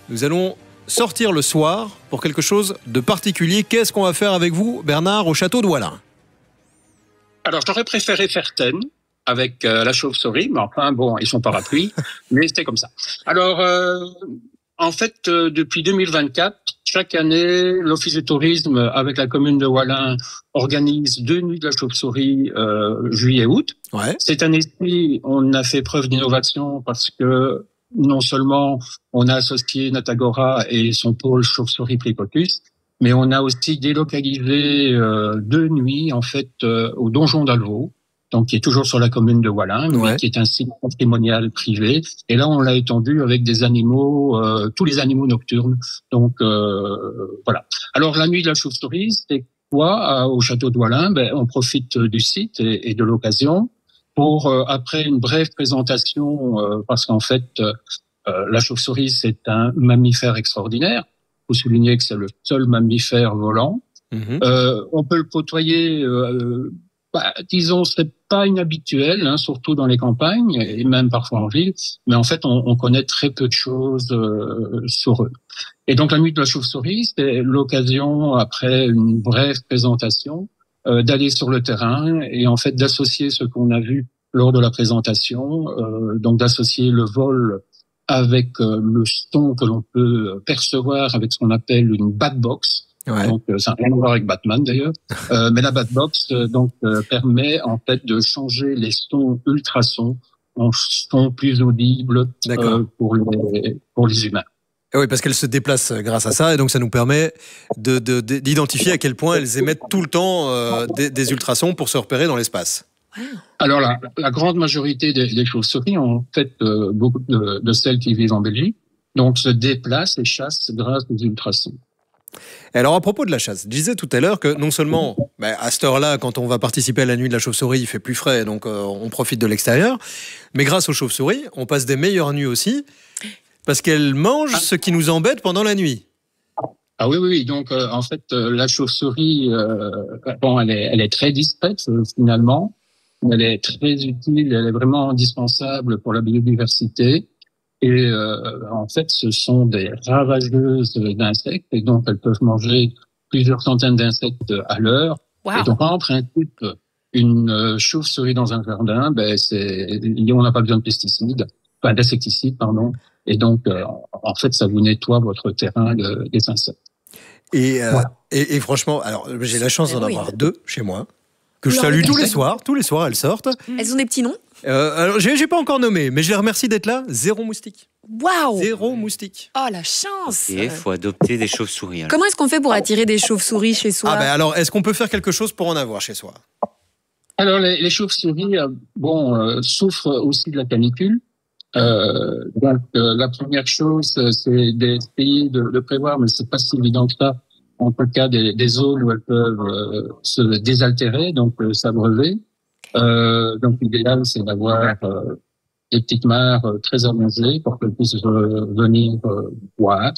nous allons sortir le soir pour quelque chose de particulier. Qu'est-ce qu'on va faire avec vous, Bernard, au château de Wallin? Alors, j'aurais préféré faire Thènes avec la chauve-souris, mais enfin, bon, ils sont parapluies, mais c'était comme ça. Alors, en fait, depuis 2024, chaque année, l'Office du tourisme, avec la commune de Wallin, organise 2 nuits de la chauve-souris juillet-août. Ouais. Cette année-ci, on a fait preuve d'innovation parce que non seulement on a associé Natagora et son pôle chauve-souris Pricotus, mais on a aussi délocalisé 2 nuits en fait au donjon d'Alvaux, donc qui est toujours sur la commune de Wallin, mais qui est un site patrimonial privé. Et là, on l'a étendu avec des animaux, tous les animaux nocturnes. Donc voilà. Alors la nuit de la chauve-souris, c'est quoi au château de Wallin? On profite du site et de l'occasion pour après une brève présentation, parce qu'en fait la chauve-souris c'est un mammifère extraordinaire. Il faut souligner que c'est le seul mammifère volant. On peut le côtoyer. Disons, c'est pas inhabituel, hein, surtout dans les campagnes et même parfois en ville. Mais en fait, on connaît très peu de choses sur eux. Et donc, la nuit de la chauve-souris, c'est l'occasion, après une brève présentation, d'aller sur le terrain et en fait d'associer ce qu'on a vu lors de la présentation, donc d'associer le vol avec le son que l'on peut percevoir avec ce qu'on appelle une batbox. Ouais. Donc, ça n'a rien à voir avec Batman d'ailleurs. Mais la Batbox permet en fait de changer les sons ultrasons en sons plus audibles pour les humains. Et oui, parce qu'elles se déplacent grâce à ça, et donc ça nous permet d'identifier à quel point elles émettent tout le temps des ultrasons pour se repérer dans l'espace. Alors la grande majorité des chauves-souris, en fait, beaucoup de celles qui vivent en Belgique, donc se déplacent et chassent grâce aux ultrasons. Et alors à propos de la chasse, je disais tout à l'heure que non seulement à cette heure-là, quand on va participer à la nuit de la chauve-souris, il fait plus frais, donc on profite de l'extérieur, mais grâce aux chauves-souris, on passe des meilleures nuits aussi, parce qu'elles mangent ce qui nous embête pendant la nuit. Ah oui, donc en fait la chauve-souris, elle est très discrète finalement, elle est très utile, elle est vraiment indispensable pour la biodiversité. Et en fait, ce sont des ravageuses d'insectes, et donc elles peuvent manger plusieurs centaines d'insectes à l'heure. Wow. Et donc en principe, une chauve-souris dans un jardin, on n'a pas besoin de d'insecticides, pardon. Et donc en fait, ça vous nettoie votre terrain des insectes. Et franchement, alors j'ai la chance d'en avoir 2 chez moi, que je salue tous les soirs. Tous les soirs, elles sortent. Elles ont des petits noms? Alors, j'ai pas encore nommé, mais je les remercie d'être là. 0 moustique. Waouh! 0 moustique. Oh, la chance! Et il faut adopter des chauves-souris. Alors. Comment est-ce qu'on fait pour attirer des chauves-souris chez soi? Alors, est-ce qu'on peut faire quelque chose pour en avoir chez soi? Alors, les chauves-souris, souffrent aussi de la canicule. Donc, la première chose, c'est d'essayer de prévoir, mais c'est pas si évident que ça, en tout cas des zones où elles peuvent se désaltérer, donc s'abreuver. Donc l'idéal c'est d'avoir des petites mares très arrosées pour qu'elles puissent venir boire.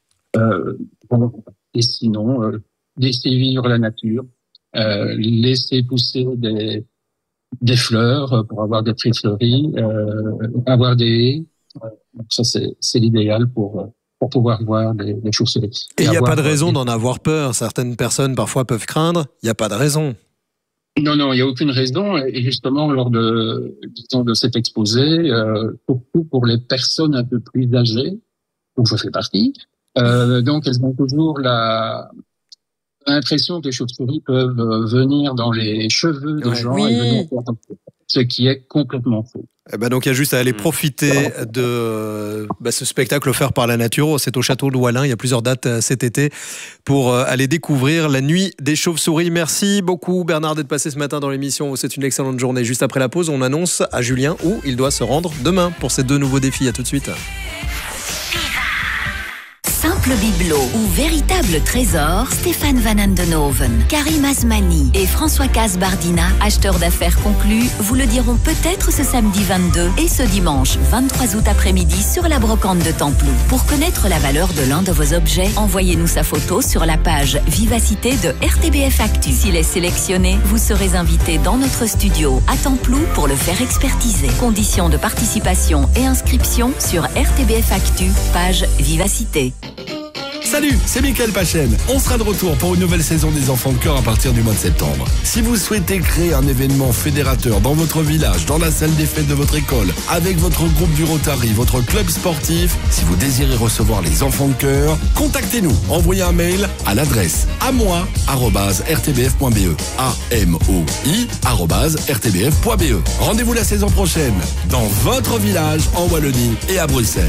Et sinon, laisser vivre la nature, laisser pousser des fleurs pour avoir des prés fleuris, avoir des haies. Donc ça c'est l'idéal pour pouvoir voir des chauves-souris. Et il n'y a pas de raison d'en avoir peur. Certaines personnes parfois peuvent craindre. Il n'y a pas de raison. Non, il n'y a aucune raison. Et justement, lors de cet exposé, surtout pour les personnes un peu plus âgées, où je fais partie, donc elles ont toujours l'impression que les chauves-souris peuvent venir dans les cheveux des gens et venir ce qui est complètement faux. Donc il y a juste à aller profiter de ce spectacle offert par la nature. C'est au château de Wallin. Il y a plusieurs dates cet été pour aller découvrir la nuit des chauves-souris. Merci beaucoup Bernard d'être passé ce matin dans l'émission. C'est une excellente journée. Juste après la pause, on annonce à Julien où il doit se rendre demain pour ces 2 nouveaux défis. À tout de suite. Temple Biblo ou véritable trésor, Stéphane Van Andenhoven, Karim Asmani et François Casbardina, acheteurs d'affaires conclus, vous le diront peut-être ce samedi 22 et ce dimanche 23 août après-midi sur la brocante de Templou. Pour connaître la valeur de l'un de vos objets, envoyez-nous sa photo sur la page Vivacité de RTBF Actu. S'il est sélectionné, vous serez invité dans notre studio à Templou pour le faire expertiser. Conditions de participation et inscription sur RTBF Actu, page Vivacité. Salut, c'est Mickaël Pachen. On sera de retour pour une nouvelle saison des Enfants de Cœur à partir du mois de septembre. Si vous souhaitez créer un événement fédérateur dans votre village, dans la salle des fêtes de votre école, avec votre groupe du Rotary, votre club sportif, si vous désirez recevoir les Enfants de Cœur, contactez-nous. Envoyez un mail à l'adresse amoi@rtbf.be. amoi@rtbf.be. Rendez-vous la saison prochaine dans votre village en Wallonie et à Bruxelles.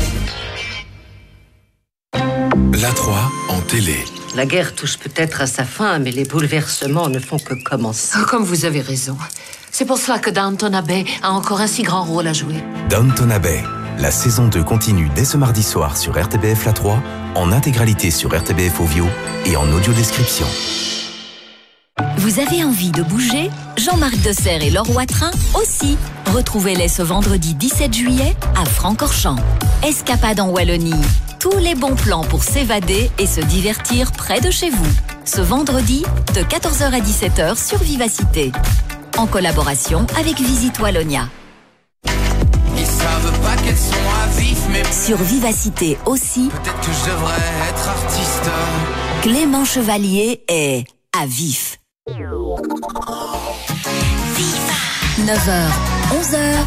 La 3 en télé. La guerre touche peut-être à sa fin, mais les bouleversements ne font que commencer. Oh, comme vous avez raison. C'est pour cela que Downton Abbey a encore un si grand rôle à jouer. Downton Abbey. La saison 2 continue dès ce mardi soir sur RTBF La 3, en intégralité sur RTBF Ovio et en audio description. Vous avez envie de bouger? Jean-Marc Desserre et Laure Watrin aussi. Retrouvez-les ce vendredi 17 juillet à Francorchamps. Escapade en Wallonie. Tous les bons plans pour s'évader et se divertir près de chez vous. Ce vendredi, de 14h à 17h sur Vivacité. En collaboration avec Visite Wallonia. Ils savent pas qu'elles sont à vif, mais sur Vivacité aussi, peut-être que je devrais être artiste. Clément Chevalier est à vif. 9h, 11h.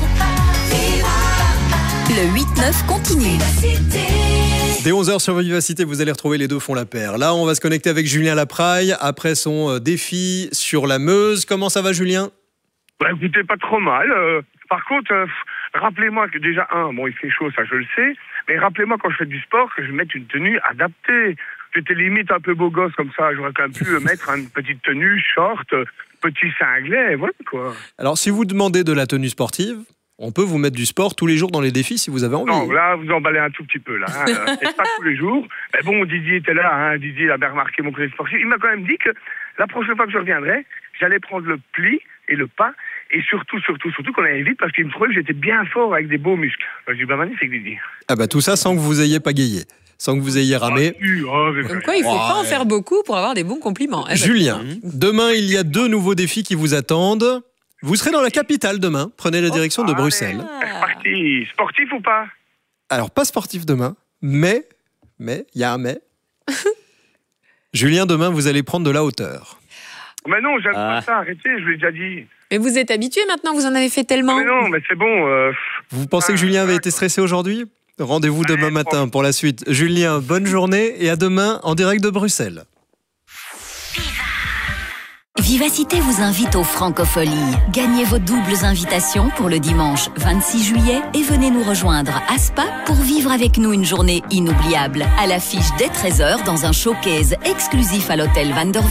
Le 8-9 continue. Dès 11h sur Vivacité, vous allez retrouver Les Deux font la paire. Là, on va se connecter avec Julien Lapraille après son défi sur la Meuse. Comment ça va, Julien ? Bah écoutez, pas trop mal. Par contre, rappelez-moi que déjà, il fait chaud, ça je le sais, mais rappelez-moi quand je fais du sport que je mette une tenue adaptée. J'étais limite un peu beau gosse comme ça, j'aurais quand même pu mettre une petite tenue, short, petit cinglet, voilà quoi. Alors, si vous demandez de la tenue sportive, on peut vous mettre du sport tous les jours dans les défis si vous avez envie. Non, là, vous emballez un tout petit peu, là. Et pas tous les jours. Mais bon, Didier était là, Didier il a bien remarqué mon côté sportif. Il m'a quand même dit que la prochaine fois que je reviendrai, j'allais prendre le pli et le pas, et surtout qu'on allait vite, parce qu'il me trouvait que j'étais bien fort avec des beaux muscles. Je dis, magnifique, Didier. Ah bah tout ça sans que vous ayez pagayé, sans que vous ayez ramé. Comme quoi, il ne faut pas en faire beaucoup pour avoir des bons compliments. Julien, demain, il y a 2 nouveaux défis qui vous attendent. Vous serez dans la capitale demain. Prenez la direction de Bruxelles. C'est parti. Sportif ou pas ? Alors, pas sportif demain, mais, il y a un mais. Julien, demain, vous allez prendre de la hauteur. Mais non, j'aime pas ça, arrêtez, je vous l'ai déjà dit. Mais vous êtes habitué maintenant, vous en avez fait tellement. Mais non, mais c'est bon. Vous pensez que Julien avait été stressé aujourd'hui ? Rendez-vous demain matin pour la suite. Julien, bonne journée et à demain en direct de Bruxelles. Vivacité vous invite aux Francopholies. Gagnez vos doubles invitations pour le dimanche 26 juillet et venez nous rejoindre à Spa pour vivre avec nous une journée inoubliable. À l'affiche dès 13h dans un showcase exclusif à l'hôtel Van der